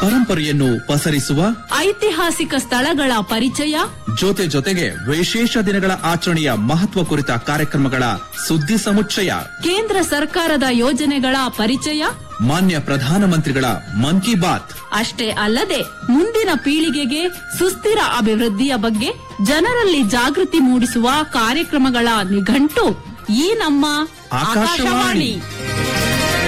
ಪರಂಪರೆಯನ್ನು ಪಸರಿಸುವ ಐತಿಹಾಸಿಕ ಸ್ಥಳಗಳ ಪರಿಚಯ, ಜೊತೆಗೆ ವಿಶೇಷ ದಿನಗಳ ಆಚರಣೆಯ ಮಹತ್ವ ಕುರಿತ ಕಾರ್ಯಕ್ರಮಗಳ ಸುದ್ದಿ ಸಮುಚ್ಚಯ, ಕೇಂದ್ರ ಸರ್ಕಾರದ ಯೋಜನೆಗಳ ಪರಿಚಯ, ಮಾನ್ಯ ಪ್ರಧಾನಮಂತ್ರಿಗಳ ಮನ್ ಕಿ ಬಾತ್. ಅಷ್ಟೇ ಅಲ್ಲದೆ ಮುಂದಿನ ಪೀಳಿಗೆಗೆ ಸುಸ್ಥಿರ ಅಭಿವೃದ್ಧಿಯ ಬಗ್ಗೆ ಜನರಲ್ಲಿ ಜಾಗೃತಿ ಮೂಡಿಸುವ ಕಾರ್ಯಕ್ರಮಗಳ ನಿಘಂಟು ಈ ನಮ್ಮ ಆಕಾಶವಾಣಿ.